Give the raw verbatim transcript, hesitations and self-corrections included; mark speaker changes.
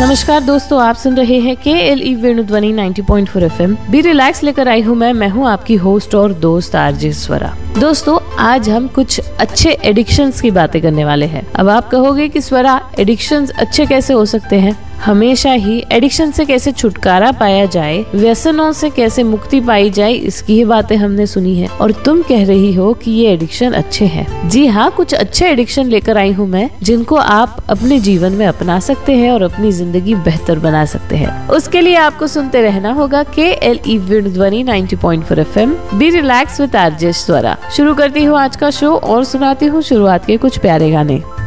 Speaker 1: नमस्कार दोस्तों, आप सुन रहे हैं के एल ई वेणुध्वनि नब्बे पॉइंट चार एफ एम। बी रिलैक्स लेकर आई हूँ मैं मैं हूँ आपकी होस्ट और दोस्त आरजे स्वरा। दोस्तों, आज हम कुछ अच्छे एडिक्शंस की बातें करने वाले हैं। अब आप कहोगे कि स्वरा, एडिक्शंस अच्छे कैसे हो सकते हैं? हमेशा ही एडिक्शन से कैसे छुटकारा पाया जाए, व्यसनों से कैसे मुक्ति पाई जाए, इसकी ही बातें हमने सुनी है। और तुम कह रही हो कि ये एडिक्शन अच्छे हैं। जी हाँ, कुछ अच्छे एडिक्शन लेकर आई हूँ मैं, जिनको आप अपने जीवन में अपना सकते हैं और अपनी जिंदगी बेहतर बना सकते हैं। उसके लिए आपको सुनते रहना होगा के एल ई वेणुध्वनि नब्बे पॉइंट चार F M. Be relax with RJ स्वरा। शुरू करती हूँ आज का शो और सुनाती हूँ शुरुआत के कुछ प्यारे गाने।